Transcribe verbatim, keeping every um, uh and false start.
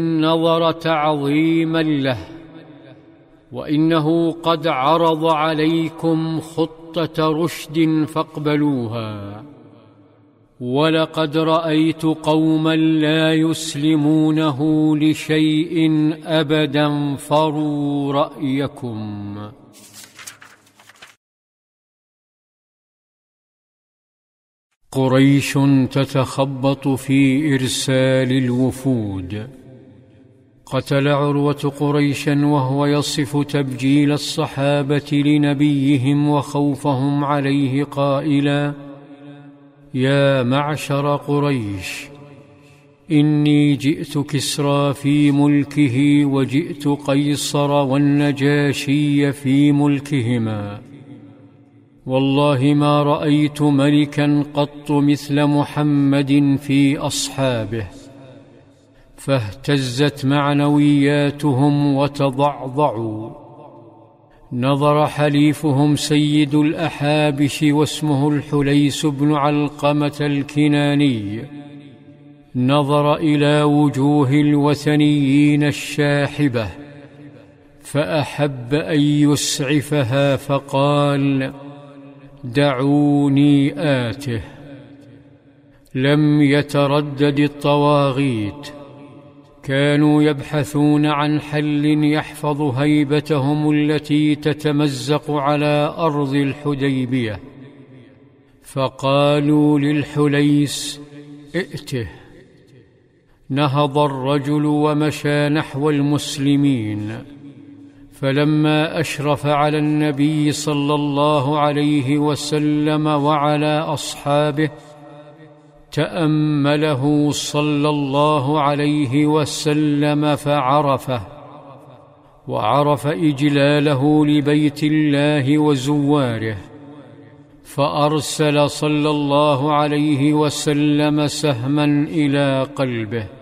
نظر تعظيما له، وإنه قد عرض عليكم خطة رشد فاقبلوها. ولقد رأيت قوما لا يسلمونه لشيء أبدا فروا رأيكم. قريش تتخبط في إرسال الوفود. قتل عروة قريشا وهو يصف تبجيل الصحابة لنبيهم وخوفهم عليه قائلا: يا معشر قريش، إني جئت كسرى في ملكه وجئت قيصر والنجاشي في ملكهما، والله ما رأيت ملكا قط مثل محمد في أصحابه. فاهتزت معنوياتهم وتضعضعوا. نظر حليفهم سيد الأحابش واسمه الحليس بن علقمة الكناني، نظر إلى وجوه الوثنيين الشاحبة فأحب أن يسعفها فقال: دعوني آته. لم يتردد الطواغيت، كانوا يبحثون عن حل يحفظ هيبتهم التي تتمزق على أرض الحديبية، فقالوا للحليس: ائته. نهض الرجل ومشى نحو المسلمين، فلما أشرف على النبي صلى الله عليه وسلم وعلى أصحابه تأمله صلى الله عليه وسلم فعرفه، وعرف إجلاله لبيت الله وزواره، فأرسل صلى الله عليه وسلم سهما إلى قلبه.